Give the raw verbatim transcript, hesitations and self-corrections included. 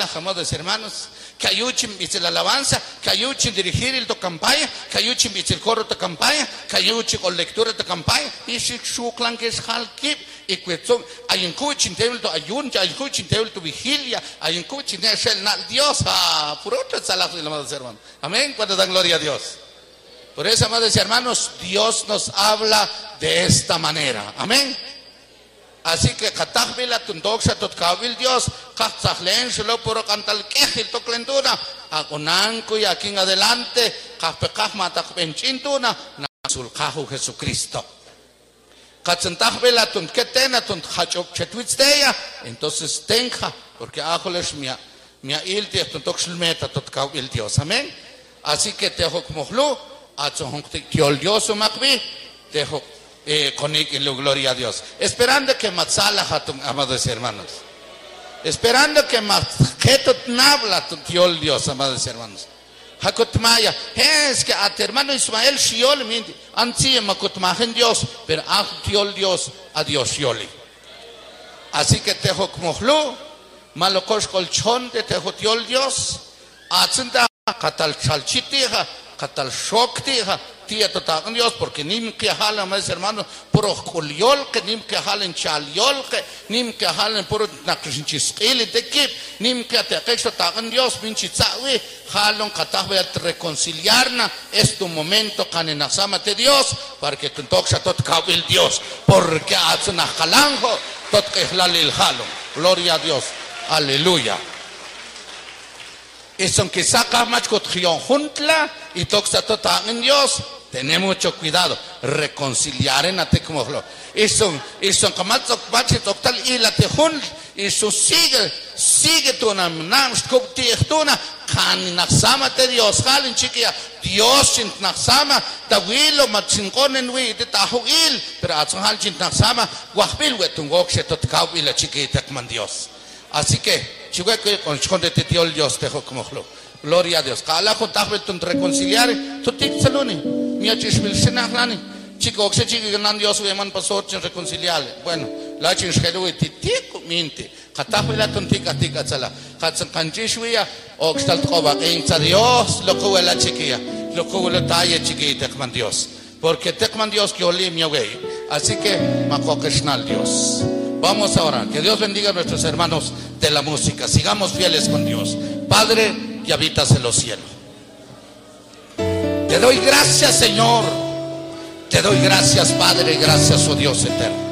matzala, amados hermanos, que ayuchen dice la alabanza, que ayuchen dirigir el to campaña, que ayuchen dice el coro de campaña, que ayuchen con lectura de campaña, y si su clan que es halkip, y cuestión, hay un coaching table to ayun, hay un coaching table to vigilia, hay un coaching table Dios, ah, por otro salazo, amados hermanos. Amén, cuando dan gloria a Dios. Por eso, amados hermanos, Dios nos habla de esta manera. Amén. Así que katahvila tundoxa totkawil Dios, katzahlen solo por cantal kejil toklenduna, agonanco y aquí en adelante, kahpekah matakbenchintuna, nasulkahu Jesucristo. Katzentahvila tunketena tunkhachok chetwitzteya, entonces tenja, porque ajoles mia, mia ilti tuntoxlmeta totkawil Dios. Amén. Así que te hokmohlu, atzohontiol Dios umakbi, te hok. Eh, con gloria a Dios, esperando que matzala hatum, amados hermanos, esperando que matjetot nabla tu tiol Dios, amados hermanos. Hakutmaya, es que a tu hermano Ismael shiol minti, ansi makutmajen Dios, pero a tiol Dios, a Dios yoli. Así que te hokmohlu, malokos colchón de te tiol Dios, atzenda katal chalchitija, katal shoktija. Tía total Dios, porque nim que jalan, mis hermanos, puro juliol, que nim que jalen chaliol, que nim que jalen puro nakrishinchiskili de kip, nim que te aquecho tagan Dios, pinchitzawi, jalon katahwe a reconciliarna, es tu momento, canenasama de Dios, para que tu toxa tot kawil Dios, porque atzuna jalanjo, tot que el jalon, gloria a Dios, aleluya. Y son que saca más cotrión juntla y toxa tota en Dios, tenemos mucho cuidado, reconciliar en ate como lo. Y son, y son como más total y la te junt y su sigue, sigue tu nam nam skopti echtuna, can nasama te Dios, halin chiquia, Dios sin nasama, tawilo matzinconen wi te tahuil, pero atzhal sin nasama, guapil wetungok se totkau y la chiquita como Dios. Así que, chico que con chonde te dio Dios te como lo. Gloria a Dios. Kala con tahbetun reconciliar, tu tik saluni. Mia chishmil senahlani. Chico que chico que nan Dios weman pasor chin reconciliar. Bueno, la chin shelu ti tik minti. Katahbela tun tik atika sala. Katsan kanchishwiya oxtal qoba en Dios lo que la chiquilla. Lo que la talla chiquita con Dios. Porque te con Dios que oli mi güey. Así que makokeshnal Dios. Vamos ahora, que Dios bendiga a nuestros hermanos de la música. Sigamos fieles con Dios. Padre, que habitas en los cielos. Te doy gracias, Señor. Te doy gracias, Padre. Gracias, oh Dios eterno.